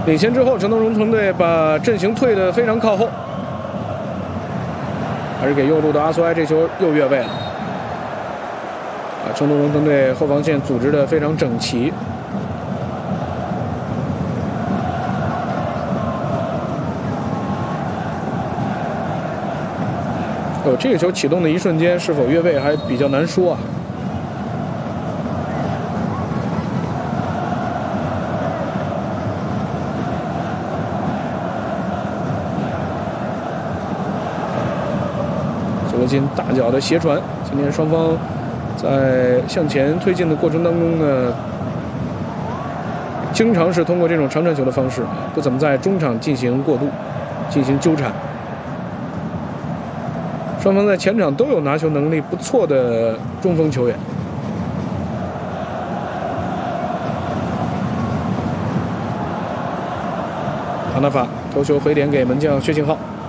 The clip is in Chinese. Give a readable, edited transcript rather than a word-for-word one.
领先之后，陈东荣团队把阵型退得非常靠后，还是给右路的阿苏埃这球又越位了。陈东荣团队后防线组织得非常整齐。这个球启动的一瞬间是否越位还比较难说啊。索罗金大脚的斜传，今天双方在向前推进的过程当中呢，经常是通过这种长传球的方式，不怎么在中场进行过渡、进行纠缠。双方在前场都有拿球能力不错的中锋球员。阿纳法头球回点给门将薛庆浩。